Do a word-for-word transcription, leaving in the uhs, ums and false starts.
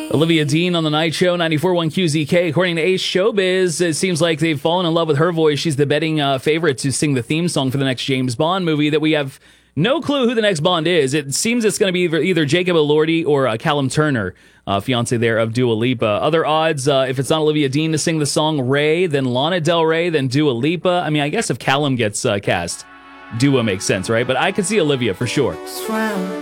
Olivia Dean on The Night Show, ninety-four point one Q Z K. According to Ace Showbiz, it seems like they've fallen in love with her voice. She's the betting uh, favorite to sing the theme song for the next James Bond movie that we have no clue who the next Bond is. It seems it's going to be either, either Jacob Elordi or uh, Callum Turner, uh, fiance there of Dua Lipa. Other odds, uh, if it's not Olivia Dean to sing the song, Ray, then Lana Del Rey, then Dua Lipa. I mean, I guess if Callum gets uh, cast, Dua makes sense, right? But I could see Olivia for sure.